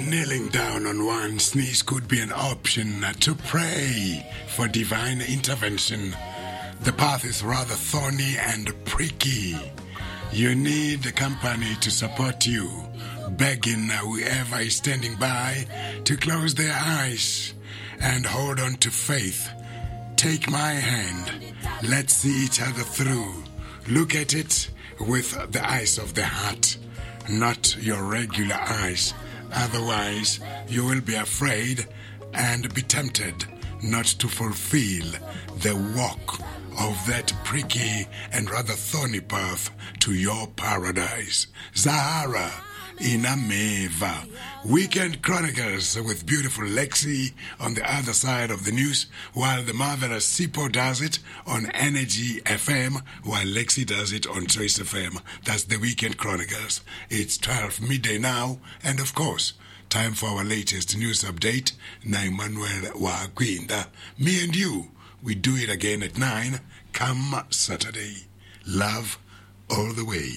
kneeling down on one's knees could be an option to pray for divine intervention. The path is rather thorny and pricky. You need the company to support you, begging whoever is standing by to close their eyes and hold on to faith. Take my hand. Let's see each other through. Look at it with the eyes of the heart, not your regular eyes. Otherwise, you will be afraid and be tempted not to fulfill the walk of that pricky and rather thorny path to your paradise. Zahara Inameva. Weekend Chronicles with beautiful Lexi on the other side of the news, while the marvelous Sipo does it on Energy FM, while Lexi does it on Trace FM. That's the Weekend Chronicles. It's 12 midday now, and of course, time for our latest news update. Na Emmanuel Wakwinda. Me and you, we do it again at 9, come Saturday. Love all the way.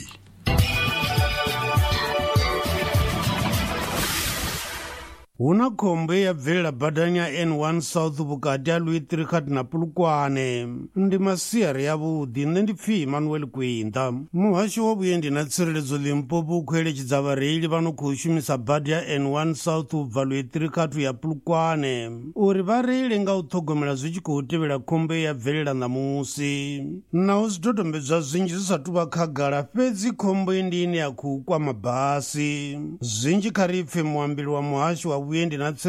Una khombe ya bvelela badani ya N1 South vukati ya Louis Kati na Pulukwane ndi masiyari ya vudi ndi pfi Emmanuel Kwinda. Muhashi wa vhuendi na tsireledzo Limpopo ukhoeletshedza vhareili vano khou shumisa badi ya N1 South ubva Louis Kati ya Pulukwane uri vha reile nga u ṱhogomela zwi tshi khou tevhela khombe ya bvelela ṋamusi. Naho zwidodombedzwa zwinzhi zwi sathu vha khagala, fhedzi khombo ndi ine ya khou kwama basi. Zwinzhi kha ri pfe muambeli wa muhashi wa Motorists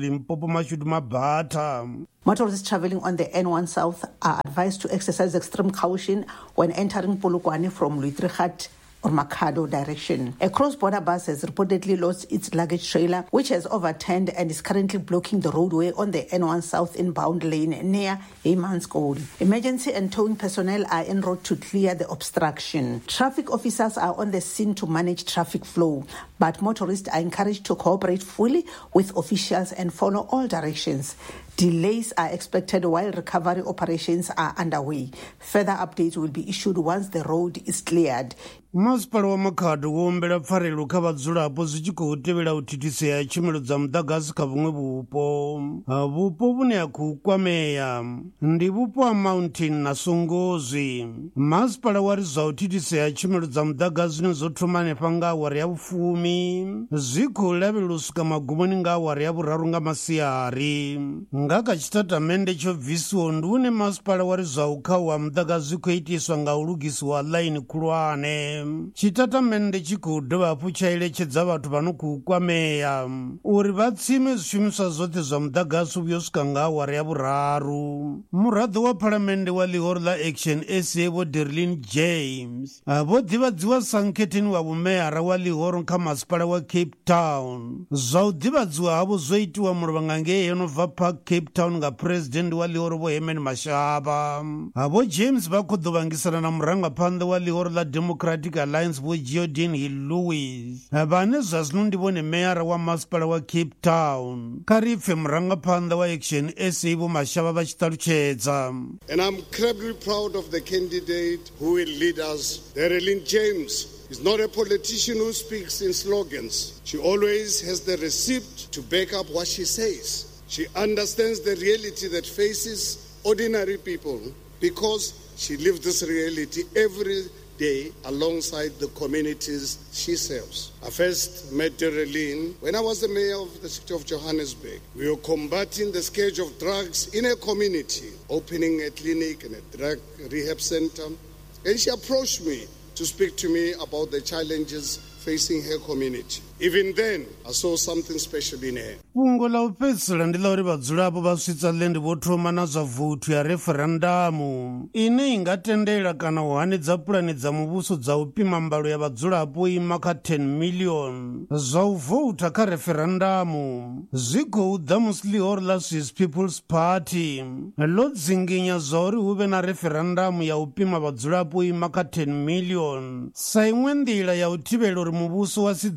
traveling on the N1 South are advised to exercise extreme caution when entering Polokwane from Louis or Makhado direction. A cross-border bus has reportedly lost its luggage trailer, which has overturned and is currently blocking the roadway on the N1 South inbound lane near Heymanskool. Emergency and towing personnel are en route to clear the obstruction. Traffic officers are on the scene to manage traffic flow, but motorists are encouraged to cooperate fully with officials and follow all directions. Delays are expected while recovery operations are underway. Further updates will be issued once the road is cleared. Masipala wa Makhado wo ombela pfarelo kha vhadzulapo zwi tshi khou tevhela u thithisea ha tshumelo dza muḓagasi kha vhuṅwe vhupo. Vhupo vhune ha khou kwamea ndi vhupo ha Mountain na Songozi. Masipala wa ri zwa u thithisea ha tshumelo dza muḓagasi zwine zwo thoma hanefha nga awara ya vhufumi zwi khou lavhelelwa u swika magumoni nga awara ya vhuraru nga masiari. Nga kha tshitatamennde tsho bvisiwa ndi hune masipala wa ri zwa u khau ha muḓagasi zwi khou itiswa nga u lugisiwa ḽaini khulwane. Tshitatamennde tshi khou dovha hafhu tsha eletshedza vhathu vha no khou kwamea uri vha tsime zwishumiswa zwoṱhe zwa muḓagasi u vhuya u swika nga awara ya vhuraru. Muraḓo wa phalamennde wa ḽihoro ḽa Action SA vho Derlin James vho ḓivhadziwa sa nkhetheni wa vhumeara wa ḽihoro kha masipala wa Cape Town. Zwa u ḓivhadziwa havho zwo itiwa mulovha nga ngei yo no bva Park Cape Town nga president wa ḽihoro vho Herman Mashaba. Vho James vha khou ḓo vhangisana na murangaphanḓa wa ḽihoro ḽa Democratic Alliance vho Geordin Hill Lewis vhane zwa zwino ndi vhone meara wa masipala wa Cape Town. Kha ri pfe murangaphanḓa wa Action SA vho Mashaba vha tshi ṱalutshedza. And I'm incredibly proud of the candidate who will lead us, Derlin James. Is not a politician who speaks in slogans. She always has the receipt to back up what she says. She understands the reality that faces ordinary people because she lives this reality every day alongside the communities she serves. I first met Derlin when I was the mayor of the city of Johannesburg. We were combating the scourge of drugs in a community, opening a clinic and a drug rehab center. And she approached me to speak to me about the challenges facing her community. Even then, I saw something special in her. Fungo la u fhedzisela ndi ḽa uri vhadzulapo vha Switzerland vho thoma na zwa vuthu ya referendamu ine i nga tendela kana u hanedza pulani dza muvhuso dza u pima mbalo ya vhadzulapo ima kha 10 million. Zwa u vouta kha referendamu zwi khou ḓa musi ḽihoro ḽa Swiss People's Party ḽo dzinginya zwa uri hu vhe na referendamu ya u pima vhadzulapo ima kha 10 million sa iṅwe nḓila ya u thivhela uri muvhuso wa si ḓiwane u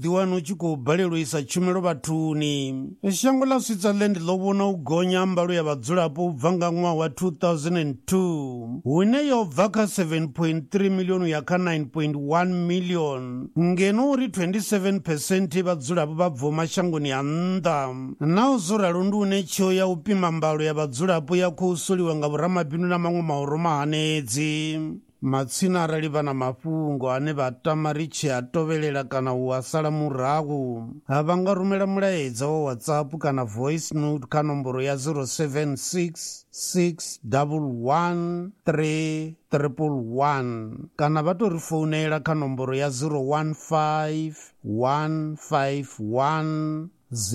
tshi khou balelwa isa tshumelo vhathuni. Shango ḽa Switzerland ḽo vhona u gonya mbalo ya vhadzulapo u bva nga ṅwaha wa 2002 hune yo bva kha 7.3 miḽioni ya kha 9.1 miḽioni, ngeno uri 27% vhadzulapo vha bvaho mashangoni a nnḓa. Naho zwo ralo ndi hune tsheo ya u pima mbalo ya vhadzulapo ya khou soliwa nga vhoramabindu na maṅwe mahoro mahanedzi. Matsina arali vha na mafhungo ane vha tama ri tshi a tovhelela kana u a sala murahu, vha nga rumela mulaedza wa WhatsApp kana voice note kha nomboro ya 076 611 3111 kana vha tou ri founela kha nomboro ya 015 151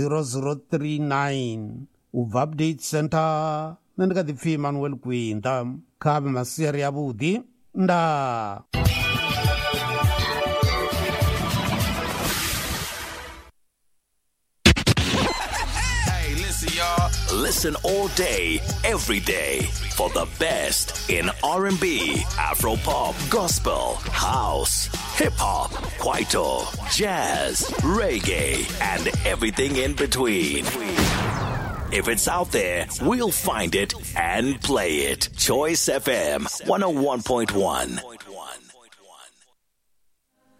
0039 u bva update center. Nṋe ndi kha ḓi pfhi Emmanuel Kwinda kha masiari ya vhuḓi nda. Hey, listen, y'all. Listen all day, every day for the best in R&B, Afro-pop, gospel, house, hip-hop, kwaito, jazz, reggae, and everything in between. If it's out there, we'll find it and play it. Choice FM 101.1.